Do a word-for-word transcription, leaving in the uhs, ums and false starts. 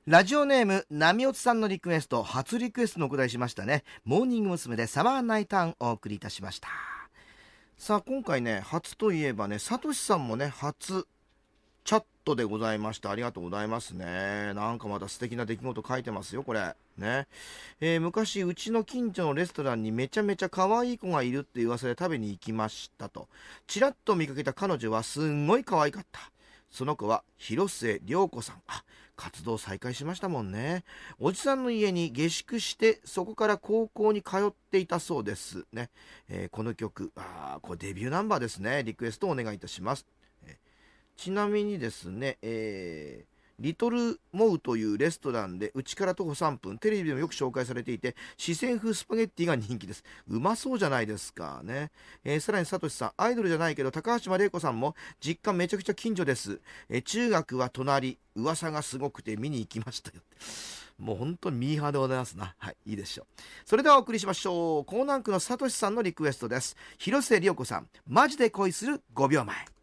ラジオネームなみおつさんのリクエスト、初リクエストのお答えしましたね。モーニング娘。でサマーナイターンお送りいたしました。さあ今回ね、初といえばね、さとしさんもね初チャットでございました。ありがとうございますね。なんかまた素敵な出来事書いてますよこれね。えー昔うちの近所のレストランにめちゃめちゃ可愛い子がいるって噂で食べに行きましたと。ちらっと見かけた彼女はすんごい可愛かった。その子は広末涼子さん。あ、活動再開しましたもんね。おじさんの家に下宿してそこから高校に通っていたそうですね。えーこの曲、あーこれデビューナンバーですね。リクエストをお願いいたします。えーちなみにですね、えーリトルモウというレストランでうちから徒歩さんぷん、テレビでもよく紹介されていて、四川風スパゲッティが人気です。うまそうじゃないですかね。えーさらにさとしさん、アイドルじゃないけど高橋真玲子さんも実家めちゃくちゃ近所です。えー中学は隣、噂がすごくて見に行きましたよ。もう本当にミーハーでございますな。はい、いいでしょう。それではお送りしましょう。江南区のさとしさんのリクエストです。広末涼子さん、マジで恋するごびょうまえ。